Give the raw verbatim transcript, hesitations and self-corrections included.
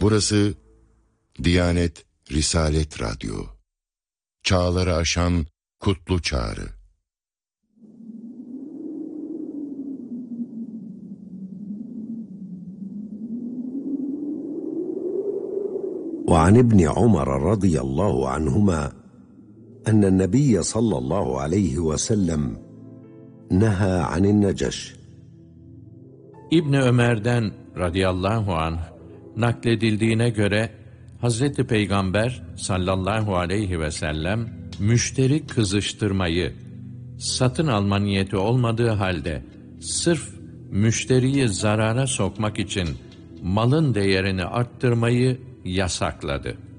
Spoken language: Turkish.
Burası Diyanet Risalet Radyo. Çağları aşan kutlu çağrı. وعن ابن عمر رضي الله عنهما أن النبي صلى الله عليه وسلم نهى عن النجش. İbni Ömer'den radıyallahu anh nakledildiğine göre Hazreti Peygamber sallallahu aleyhi ve sellem müşteri kızıştırmayı, satın alma niyeti olmadığı halde sırf müşteriyi zarara sokmak için malın değerini arttırmayı yasakladı.